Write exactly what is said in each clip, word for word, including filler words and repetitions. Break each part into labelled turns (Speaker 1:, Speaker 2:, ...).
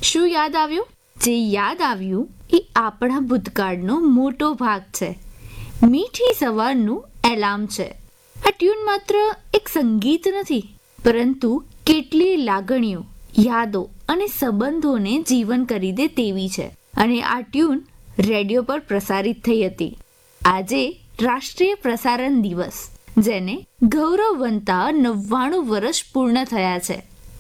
Speaker 1: શું યાદ આવ્યું? જે યાદ આવ્યું એ આપણા ભૂતકાળનો મોટો ભાગ છે. મીઠી સવારનું એલાર્મ છે. આ ટ્યુન માત્ર એક સંગીત નથી, પરંતુ કેટલી લાગણીઓ, યાદો અને સંબંધોને જીવન કરી દે તેવી છે. અને આ ટ્યુન રેડિયો પર પ્રસારિત થઈ હતી. આજે રાષ્ટ્રીય પ્રસારણ દિવસ, જેને ગૌરવવંતા નવ્વાણું વર્ષ પૂર્ણ થયા છે.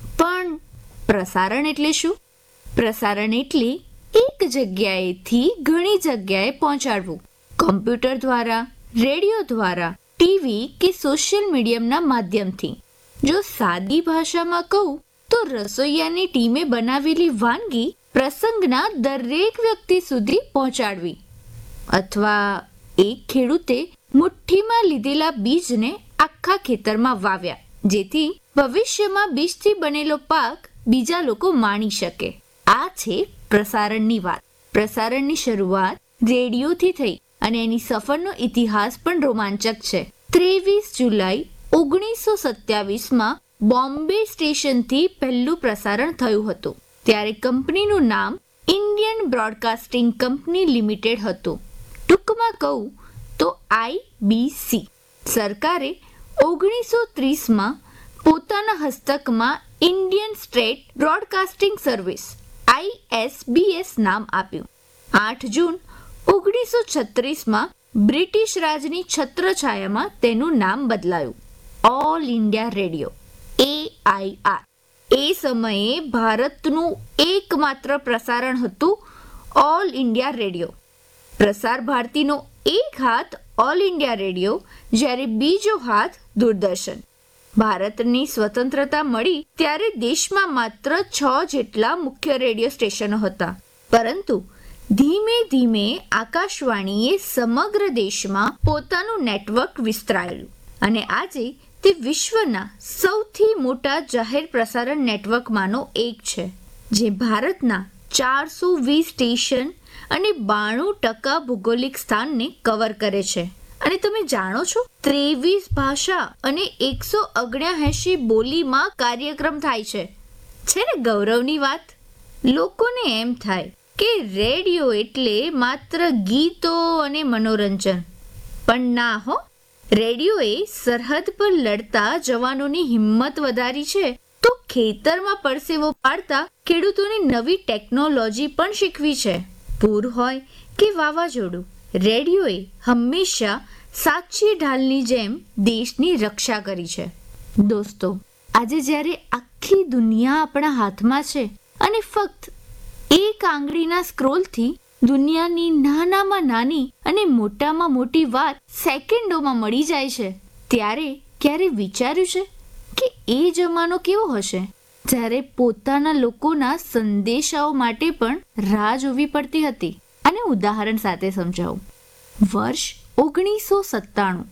Speaker 1: પણ પ્રસારણ એટલે શું? પ્રસારણ એટલે એક જગ્યાએથી ઘણી જગ્યાએ પહોંચાડવું. કમ્પ્યુટર દ્વારા, રેડિયો દ્વારા, ટીવી કે સોશિયલ મીડિયાના માધ્યમથી. જો સાદી ભાષામાં કહું તો રસોઈયાની ટીમે બનાવેલી વાનગી પ્રસંગના દરેક વ્યક્તિ સુધી પહોંચાડવી. અથવા એક ખેડૂતે મુઠ્ઠીમાં લીધેલા બીજને આખા ખેતરમાં વાવ્યા, જેથી ભવિષ્યમાં બીજથી બનેલો પાક બીજા લોકો માણી શકે. આ છે પ્રસારણની વાત. પ્રસારણની શરૂઆત રેડિયોથી થઈ અને એની સફરનો ઇતિહાસ પણ રોમાંચક છે. ત્રેવીસ જુલાઈ ઓગણીસો સત્યાવીસમાં બોમ્બે સ્ટેશનથી પહેલું પ્રસારણ થયું હતું. ત્યારે કંપનીનું નામ ઇન્ડિયન બ્રોડકાસ્ટિંગ કંપની લિમિટેડ હતું. ટૂંકમાં કહું તો આઈ બી સી. સરકારે ઓગણીસો ત્રીસમાં પોતાના હસ્તકમાં Indian state broadcasting service I S B S નામ આપ્યું. આઠ જૂન ઓગણીસો છત્રીસમાં બ્રિટિશ રાજની છત્રછાયામાં તેનું નામ બદલાયું, all India radio A I R. એ સમયે ભારતનું એકમાત્ર પ્રસારણ હતું ઓલ ઇન્ડિયા રેડિયો. પ્રસાર ભારતીનો એક હાથ ઓલ ઇન્ડિયા રેડિયો, જ્યારે બીજો હાથ દૂરદર્શન. ભારતની સ્વતંત્રતા મળી ત્યારે દેશમાં માત્ર છ જેટલા મુખ્ય રેડિયો સ્ટેશનો હતા. પરંતુ ધીમે ધીમે આકાશવાણીએ સમગ્ર દેશમાં પોતાનું નેટવર્ક વિસ્તરાયું અને આજે તે વિશ્વના સૌથી મોટા જાહેર પ્રસારણ નેટવર્કમાંનો એક છે, જે ભારતના ચારસો વીસ સ્ટેશન અને બાણું ટકા ભૌગોલિક સ્થાનને કવર કરે છે. અને તમે જાણો છો, ત્રેવીસ ભાષા અને એકસો ઓગણએંશી બોલીમાં કાર્યક્રમ થાય છે. છે ને ગૌરવની વાત? લોકોને એમ થાય કે રેડિયો એટલે માત્ર ગીતો અને મનોરંજન, પણ ના હો. રેડિયોએ સરહદ પર લડતા જવાનોની હિંમત વધારી છે, તો ખેતરમાં પરસેવો પાડતા ખેડૂતોને નવી ટેકનોલોજી પણ શીખવી છે. પૂર હોય કે વાવાઝોડું, રેડિયોએ હંમેશા સાચી ઢાલની જેમ દેશની રક્ષા કરી છે. દોસ્તો, આજે જ્યારે આખી દુનિયા આપણા હાથમાં છે અને ફક્ત એક આંગળીના સ્ક્રોલથી દુનિયાની નાનામાં નાની અને મોટામાં મોટી વાત સેકન્ડોમાં મળી જાય છે, ત્યારે ક્યારે વિચાર્યું છે કે એ જમાનો કેવો હશે, જ્યારે પોતાના લોકોના સંદેશાઓ માટે પણ રાહ જોવી પડતી હતી? આને ઉદાહરણ સાથે સમજાવું. વર્ષ ઓગણીસો સત્તાણું.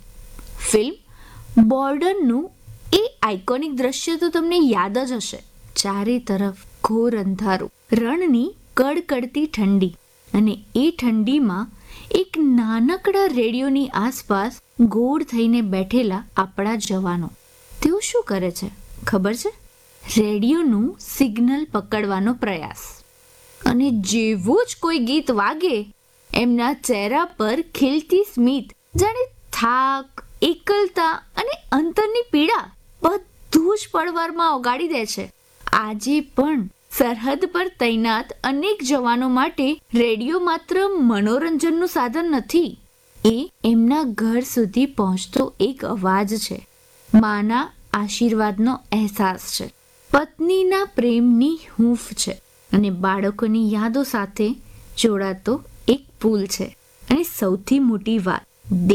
Speaker 1: ફિલ્મ બોર્ડરનું એ આઇકોનિક દ્રશ્ય તો તમને યાદ જ હશે. ચારે તરફ ઘોર અંધારું, રણની કડકડતી ઠંડી, અને એ ઠંડીમાં એક નાનકડા રેડિયોની આસપાસ ગોળ થઈને બેઠેલા આપણા જવાનો. તેઓ શું કરે છે ખબર છે? રેડિયોનું સિગ્નલ પકડવાનો પ્રયાસ. અને જેવું જ કોઈ ગીત વાગે, એમના ચહેરા પર ખીલતી સ્મિત જાણે થાક, એકલતા અને અંતરની પીડા બધું જ પળવારમાં ઓગાળી દે છે. આજે પણ સરહદ પર તૈનાત અનેક જવાનો માટે રેડિયો માત્ર મનોરંજનનું સાધન નથી, એ એમના ઘર સુધી પહોંચતો એક અવાજ છે, માના આશીર્વાદનો અહેસાસ છે, પત્નીના પ્રેમની હૂંફ છે, અને બાળકોની યાદો સાથે જોડાતો એક પુલ છે. અને સૌથી મોટી વાત,